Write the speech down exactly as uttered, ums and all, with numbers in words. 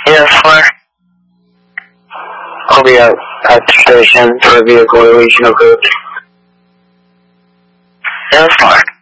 Yes, four. I'll be at, at the station for vehicle regional group. Yes, four.